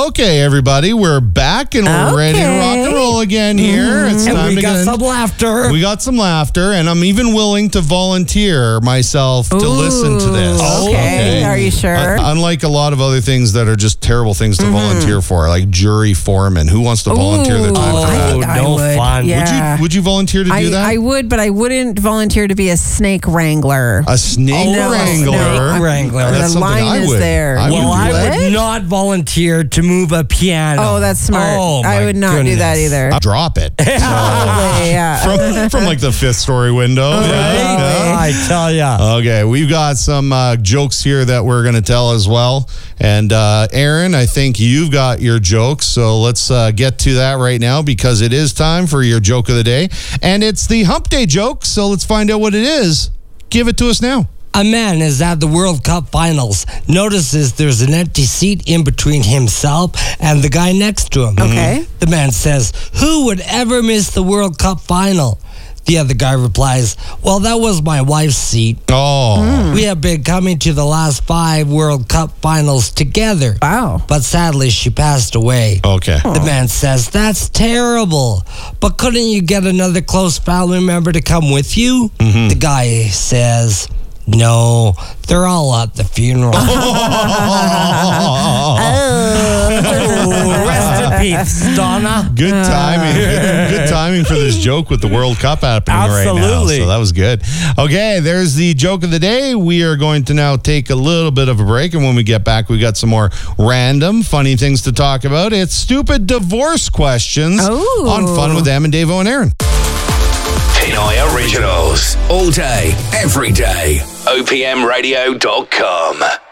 Okay, everybody, we're back and we're ready to rock and roll again here. It's time And we to got get some laughter. We got some laughter, and I'm even willing to volunteer myself to listen to this. Okay. Are you sure? Unlike a lot of other things that are just terrible things to volunteer for, like jury foreman. Who wants to volunteer their time for I that? think I no would. fun. Yeah. Would you volunteer to do that? I would, but I wouldn't volunteer to be a snake wrangler. A snake No, a wrangler. snake wrangler. That's The something line I is would. there. I would Well, do I that. would not volunteer to move a piano. Oh, that's smart. Oh, I my would not do that goodness. either. Drop it. Probably, yeah. from like the 5th story window. I tell ya. Okay, we've got some jokes here that we're going to tell as well. And Aaron, I think you've got your jokes. So let's get to that right now because it is time for your joke of the day. And it's the Hump Day joke. So let's find out what it is. Give it to us now. A man is at the World Cup finals, notices there's an empty seat in between himself and the guy next to him. Okay. The man says, "Who would ever miss the World Cup final?" The other guy replies, "Well, that was my wife's seat. Oh. We have been coming to the last 5 World Cup finals together. Wow. But sadly, she passed away." Okay. The man says, "That's terrible. But couldn't you get another close family member to come with you?" The guy says, "No, they're all at the funeral." Rest in peace, Donna. Good timing. Good timing for this joke with the World Cup happening right now. Absolutely. So that was good. Okay, there's the joke of the day. We are going to now take a little bit of a break. And when we get back, we got some more random, funny things to talk about. It's stupid divorce questions on Fun with Em and Davo and Aaron. Pinoy Originals. All day, every day. OPMradio.com.